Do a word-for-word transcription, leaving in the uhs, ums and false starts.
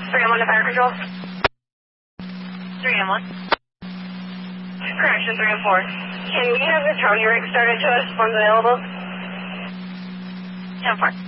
three M one to fire control. three M one. Correction, three M four. Can you have the towing rig started to us? One's available. ten four.